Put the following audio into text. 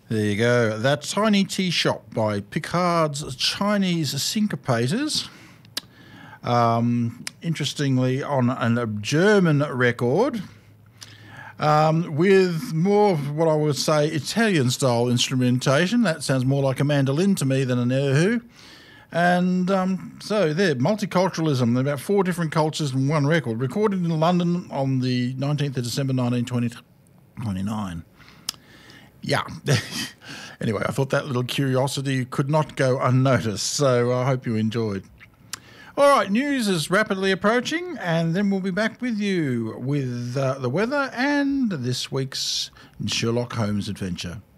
There you go. That Tiny Tea Shop by Picard's Chinese Syncopators. Interestingly, on a German record with more of what I would say Italian-style instrumentation. That sounds more like a mandolin to me than an erhu. And so there, multiculturalism, about 4 different cultures in one record, recorded in London on the 19th of December 1929. Yeah. Anyway, I thought that little curiosity could not go unnoticed, so I hope you enjoyed. All right, news is rapidly approaching, and then we'll be back with you with the weather and this week's Sherlock Holmes adventure.